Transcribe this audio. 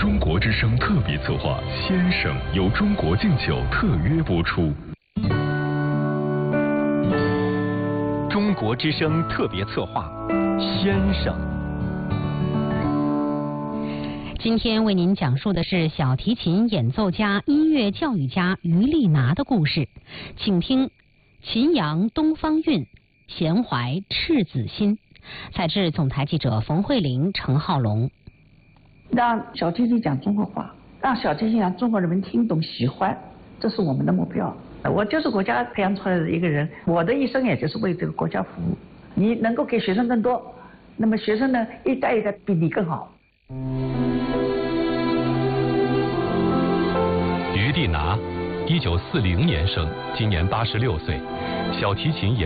中国之声特别策划《先生》由中国敬酒特约播出。 中国之声特别策划《先生》。 今天为您讲述的是小提琴演奏家、音乐教育家于丽娜的故事，请听《秦阳东方韵》，弦怀赤子心。采自总台记者冯慧玲、程浩龙。 让小提琴讲中国话，让小提琴让中国人民听懂喜欢，这是我们的目标。我就是国家培养出来的一个人，我的一生也就是为这个国家服务。你能够给学生更多，那么学生呢一代一代比你更好。 于丽娜，1940年生，今年86岁，小提琴演